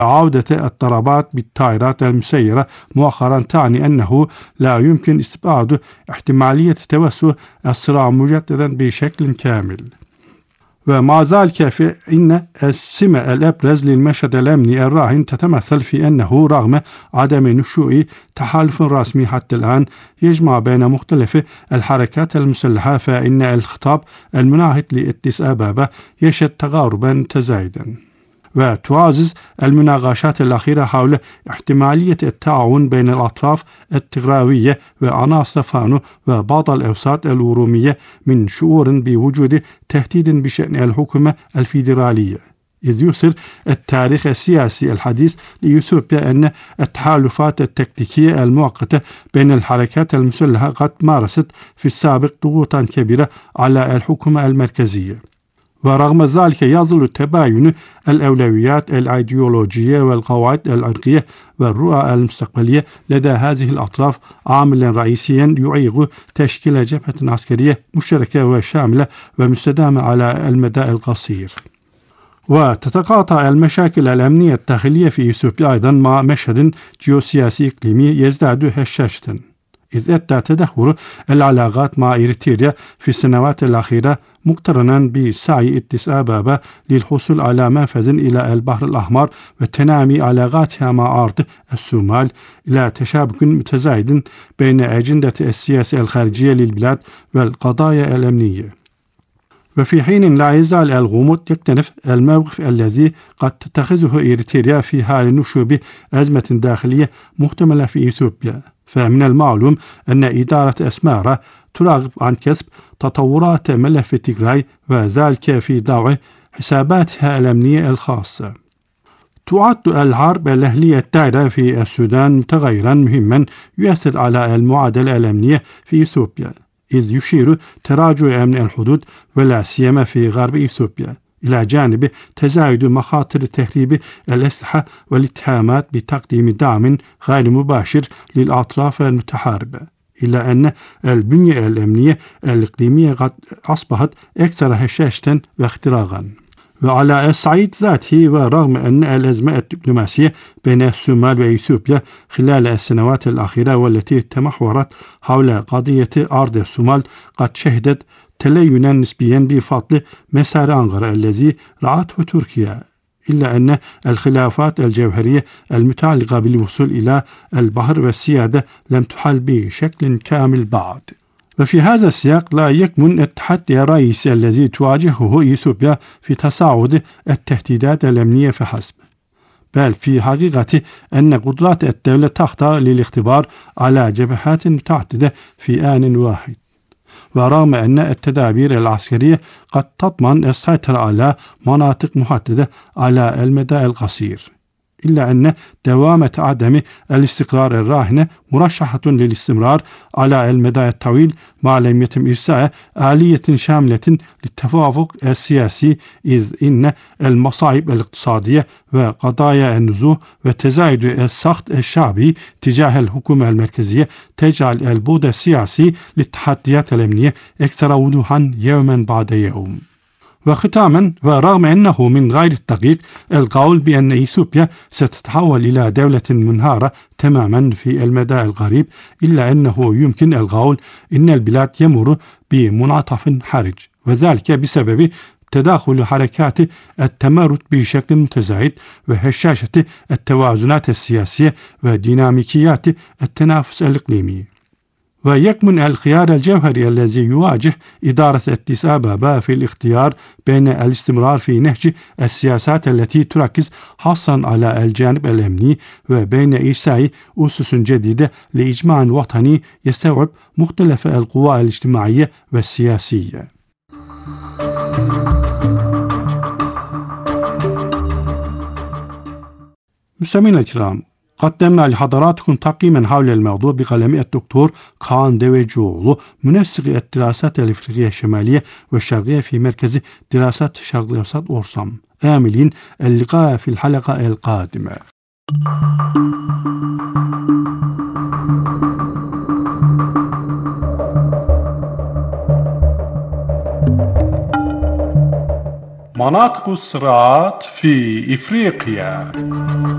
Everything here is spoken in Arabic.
عودة الضربات بالطائرات المسيرة مؤخرا تعني أنه لا يمكن استبعاد احتمالية توسع الصراع مجددا بشكل كامل. ومع ذلك فإن السمة الأبرز للمشهد الأمني الراهن تتمثل في أنه رغم عدم نشوء تحالف رسمي حتى الآن يجمع بين مختلف الحركات المسلحة، فإن الخطاب المناهض لأديس أبابا يشهد تقاربا تزايدا. وتعزز المناقشات الأخيرة حول احتمالية التعاون بين الأطراف التغراوية وعناصر فانو وبعض الأوساط الأورومية من شعور بوجود تهديد بشأن الحكومة الفيدرالية، إذ يثير التاريخ السياسي الحديث لإثيوبيا أن التحالفات التكتيكية المؤقتة بين الحركات المسلحة قد مارست في السابق ضغوطا كبيرة على الحكومة المركزية. ورغم ذلك يظل تباين الأولويات الأيديولوجية والقواعد العرقية والرؤى المستقبلية لدى هذه الأطراف عاملا رئيسيا يعيق تشكيل جبهة عسكرية مشتركة وشاملة ومستدامة على المدى القصير. وتتقاطع المشاكل الأمنية الداخلية في إثيوبيا أيضا مع مشهد جيوسياسي إقليمي يزداد هشاشة، إذ أدى تدهور العلاقات مع إريتريا في السنوات الأخيرة مقترنا بسعي أديس أبابا للحصول على منفذ إلى البحر الأحمر وتنامي علاقاتها مع أرض الصومال إلى تشابك متزايد بين أجندة السياسة الخارجية للبلاد والقضايا الأمنية. وفي حين لا يزال الغموض يكتنف الموقف الذي قد تتخذه إريتريا في حال نشوب أزمة داخلية محتملة في إثيوبيا، فمن المعلوم أن إدارة أسمارة تراقب عن كسب تطورات ملف تيغراي، وذلك في ضوء حساباتها الأمنية الخاصة. تعد الحرب الأهلية الدائرة في السودان متغيرا مهما يؤثر على المعادلة الأمنية في إثيوبيا، إذ يشير تراجع أمن الحدود ولا سيما في غرب إثيوبيا إلى جانب تزايد مخاطر تهريب الأسلحة والاتهامات بتقديم دعم غير مباشر للأطراف المتحاربة، إلا أن البنية الأمنية الإقليمية قد أصبحت أكثر هشاشة واختراقا. وعلى الصعيد ذاته، ورغم أن الأزمة الدبلوماسية بين الصومال وإثيوبيا خلال السنوات الأخيرة والتي تمحورت حول قضية أرض الصومال قد شهدت تلينا نسبيا بفضل مسار أنقرة الذي رعته تركيا، إلا أن الخلافات الجوهرية المتعلقة بالوصول إلى البحر والسيادة لم تحل بشكل كامل بعد. وفي هذا السياق لا يكمن التحدي الرئيسي الذي تواجهه إثيوبيا في تصاعد التهديدات الأمنية فحسب، بل في حقيقة أن قدرات الدولة تخضع للاختبار على جبهات متعددة في آن واحد. ورغم أن التدابير العسكرية قد تضمن السيطرة على مناطق محددة على المدى القصير، إلا أن دوامة عدم الاستقرار الراهنة مرشحة للاستمرار على المدى الطويل ما لم يتم إرساء آلية شاملة للتوافق السياسي، إذ إن المصاعب الاقتصادية وقضايا النزوح وتزايد السخط الشعبي تجاه الحكومة المركزية تجعل البعد السياسي للتحديات الأمنية أكثر وضوحا يوما بعد يوم. وختاما، ورغم أنه من غير الدقيق القول بأن إثيوبيا ستتحول إلى دولة منهارة تماما في المدى القريب، إلا أنه يمكن القول إن البلاد يمر بمنعطف حرج، وذلك بسبب تداخل حركات التمرد بشكل متزايد وهشاشة التوازنات السياسية وديناميكيات التنافس الإقليمي. ويكمن الخيار الجوهري الذي يواجه إدارة أديس أبابا في الاختيار بين الاستمرار في نهج السياسات التي تركز خاصة على الجانب الأمني وبين إيساء أسس جديدة لإجماع وطني يستوعب مختلف القوى الاجتماعية والسياسية. مستمعينا الكرام، قدمنا لحضراتكم تقييما حول الموضوع بقلم الدكتور كان ديويجوغلو، منسق الدراسات الإفريقية الشمالية والشرقية في مركز دراسات الشرق الأوسط أورسام. آملين اللقاء في الحلقة القادمة. مناطق الصراعات في إفريقيا.